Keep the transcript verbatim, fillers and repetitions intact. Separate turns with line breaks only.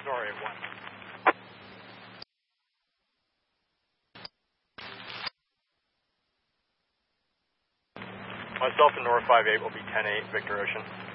Nor eight one. Myself and Nor five eight will be ten eight, Victor Ocean.